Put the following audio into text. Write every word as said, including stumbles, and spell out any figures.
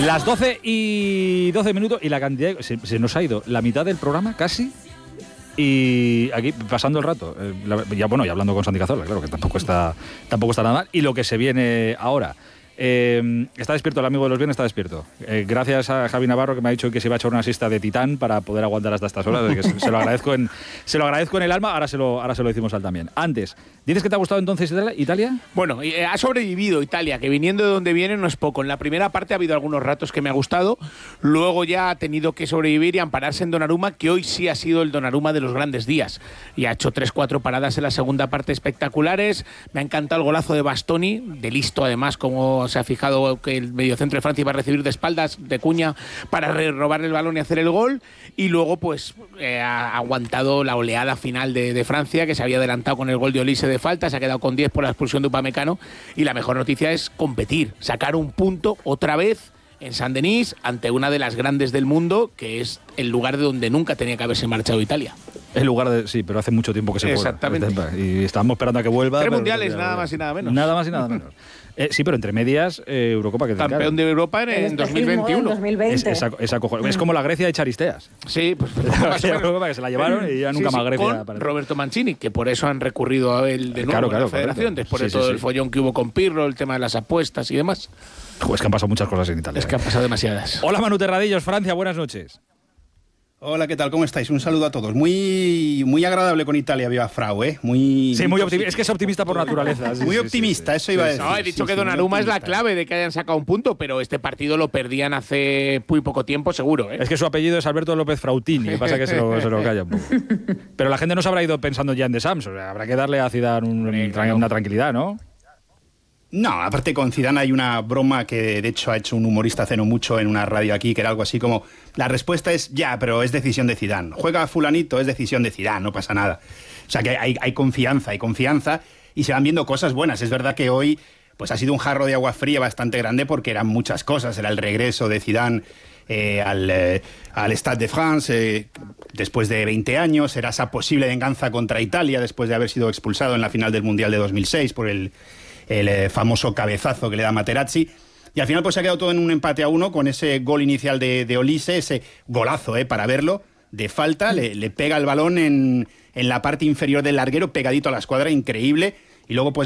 Las doce y doce minutos y la cantidad... Se, se nos ha ido la mitad del programa, casi, y aquí pasando el rato. Eh, la, ya bueno, y hablando con Santi Cazorla, claro, que tampoco está, tampoco está nada mal. Y lo que se viene ahora... Eh, está despierto, el amigo de los bienes está despierto. Eh, gracias a Javi Navarro, que me ha dicho que se iba a echar una siesta de titán para poder aguantar hasta estas horas. Que se, se, lo agradezco en, se lo agradezco en el alma, ahora se lo, ahora se lo decimos a él también. Antes, ¿dices que te ha gustado entonces Italia? Bueno, eh, ha sobrevivido Italia, que viniendo de donde viene no es poco. En la primera parte ha habido algunos ratos que me ha gustado, luego ya ha tenido que sobrevivir y ampararse en Donnarumma, que hoy sí ha sido el Donnarumma de los grandes días. Y ha hecho tres cuatro paradas en la segunda parte espectaculares. Me ha encantado el golazo de Bastoni, de listo además, como se ha fijado que el mediocentro de Francia iba a recibir de espaldas de Cuña para robar el balón y hacer el gol, y luego pues eh, ha aguantado la oleada final de, de Francia, que se había adelantado con el gol de Olise de falta, se ha quedado con diez por la expulsión de Upamecano, y la mejor noticia es competir, sacar un punto otra vez en Saint-Denis ante una de las grandes del mundo, que es el lugar de donde nunca tenía que haberse marchado Italia. El lugar de... Sí, pero hace mucho tiempo que se fue. Exactamente. Y estamos esperando a que vuelva. Tres pero, mundiales, pero, nada más y nada menos. Nada más y nada menos. Eh, sí, pero entre medias, eh, Eurocopa que te campeón de Europa en, en dos mil veintiuno. dos mil veinte. Es, esa, esa mm. es como la Grecia de Charisteas. Sí, pues la Eurocopa que se la llevaron y ya nunca sí, más sí, Grecia. Con Roberto Mancini, que por eso han recurrido a él de nuevo claro, a claro, la Federación, claro. después sí, de todo sí, el sí. follón que hubo con Pirlo, el tema de las apuestas y demás. Pues que han pasado muchas cosas en Italia. Es que han pasado demasiadas. Hola Manu Terradillos, Francia, buenas noches. Hola, ¿qué tal? ¿Cómo estáis? Un saludo a todos. Muy muy agradable con Italia, viva Frau, ¿eh? Muy, sí, muy optimista. Es que es optimista por naturaleza. Sí, muy sí, optimista, sí, eso sí, iba sí, a decir. No, he dicho sí, que sí, Donnarumma es la optimista. clave de que hayan sacado un punto, pero este partido lo perdían hace muy poco tiempo, seguro, ¿eh? Es que su apellido es Alberto López Frautini, lo que pasa es que se lo, se lo calla un poco. Pero la gente no se habrá ido pensando ya en The Sams, o sea, habrá que darle a Zidane un, Hombre, un, claro. una tranquilidad, ¿no? No, aparte con Zidane hay una broma que de hecho ha hecho un humorista hace no mucho en una radio aquí, que era algo así como, la respuesta es ya, pero es decisión de Zidane. Juega fulanito, es decisión de Zidane, no pasa nada. O sea que hay, hay confianza, hay confianza y se van viendo cosas buenas. Es verdad que hoy pues ha sido un jarro de agua fría bastante grande porque eran muchas cosas. Era el regreso de Zidane eh, al, eh, al Stade de France eh, después de veinte años, era esa posible venganza contra Italia después de haber sido expulsado en la final del Mundial de dos mil seis por el... el eh, famoso cabezazo que le da Materazzi, y al final pues se ha quedado todo en un empate a uno con ese gol inicial de, de Olise, ese golazo, eh, para verlo, de falta, le, le pega el balón en, en la parte inferior del larguero, pegadito a la escuadra, increíble, y luego pues